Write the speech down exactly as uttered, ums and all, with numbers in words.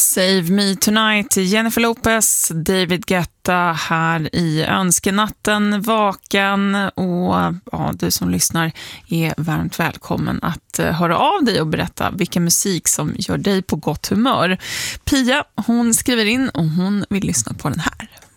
Save Me Tonight, Jennifer Lopez, David Guetta här i Önskenatten vaken. Och ja, du som lyssnar är varmt välkommen att höra av dig och berätta vilken musik som gör dig på gott humör. Pia, hon skriver in och hon vill lyssna på den här.